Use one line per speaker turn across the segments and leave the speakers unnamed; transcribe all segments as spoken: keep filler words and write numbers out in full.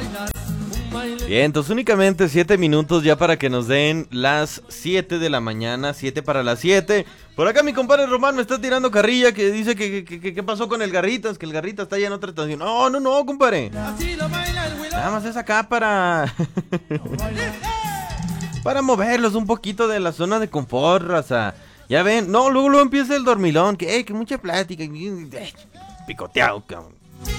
Bien, entonces únicamente siete minutos ya para que nos den las siete de la mañana, siete para las siete. Por acá mi compadre Román me está tirando carrilla que dice que qué pasó con el Garritas, que el Garritas está allá en otra estación. No, no, no, compadre. Nada más es acá para... para moverlos un poquito de la zona de confort, raza. Ya ven, no, luego luego empieza el dormilón, que, eh, que mucha plática, eh, picoteado, cabrón.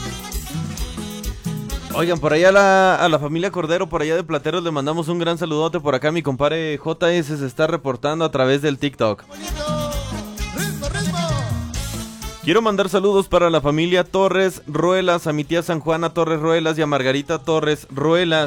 Oigan, por allá a la, a la familia Cordero, por allá de Plateros, le mandamos un gran saludote. Por acá mi compadre J S se está reportando a través del TikTok. Quiero mandar saludos para la familia Torres Ruelas, a mi tía San Juana Torres Ruelas y a Margarita Torres Ruelas,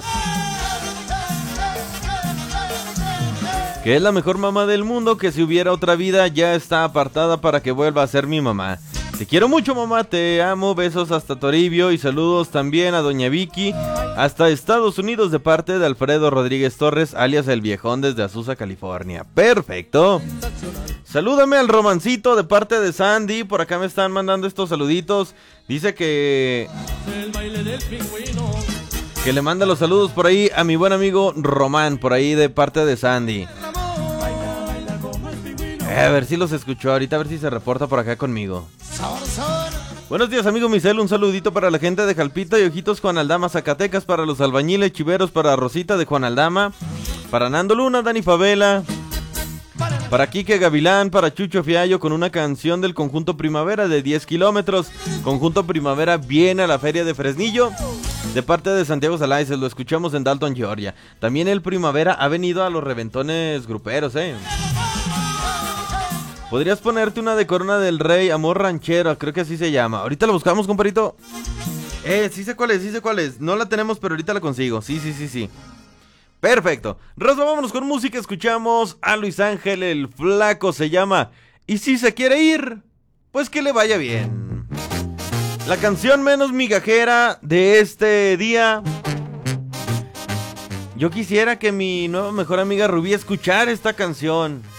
que es la mejor mamá del mundo, que si hubiera otra vida ya está apartada para que vuelva a ser mi mamá. Te quiero mucho, mamá, te amo, besos hasta Toribio y saludos también a doña Vicky hasta Estados Unidos de parte de Alfredo Rodríguez Torres, alias El Viejón, desde Azusa, California. Perfecto. Salúdame al Romancito de parte de Sandy, por acá me están mandando estos saluditos. Dice que... que le manda los saludos por ahí a mi buen amigo Román, por ahí de parte de Sandy. A ver si los escuchó ahorita, a ver si se reporta por acá conmigo. Buenos días, amigo Misel, un saludito para la gente de Jalpita y Ojitos, Juan Aldama, Zacatecas, para los albañiles chiveros, para Rosita de Juan Aldama, para Nando Luna, Dani Favela, para Quique Gavilán, para Chucho Fiallo, con una canción del Conjunto Primavera de diez kilómetros. Conjunto Primavera viene a la feria de Fresnillo, de parte de Santiago Salaices, lo escuchamos en Dalton, Georgia. También el Primavera ha venido a los reventones gruperos, eh. Podrías ponerte una de Corona del Rey, Amor Ranchero, creo que así se llama. Ahorita la buscamos, compadrito. Eh, sí sé cuál es, sí sé cuál es. No la tenemos, pero ahorita la consigo. Sí, sí, sí, sí. Perfecto. Raza, vámonos con música. Escuchamos a Luis Ángel, el Flaco se llama. Y si se quiere ir, pues que le vaya bien. La canción menos migajera de este día. Yo quisiera que mi nueva mejor amiga Rubí escuchara esta canción.